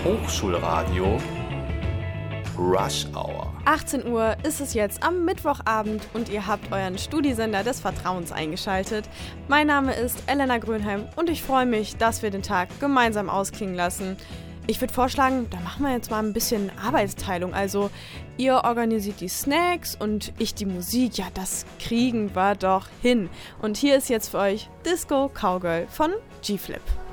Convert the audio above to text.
Hochschulradio Rush Hour. 18 Uhr ist es jetzt am Mittwochabend und ihr habt euren Studiesender des Vertrauens eingeschaltet. Mein Name ist Elena Grönheim und ich freue mich, dass wir den Tag gemeinsam ausklingen lassen. Ich würde vorschlagen, da machen wir jetzt mal ein bisschen Arbeitsteilung. Also ihr organisiert die Snacks und ich die Musik. Ja, das kriegen wir doch hin. Und hier ist jetzt für euch Disco Cowgirl von G-Flip.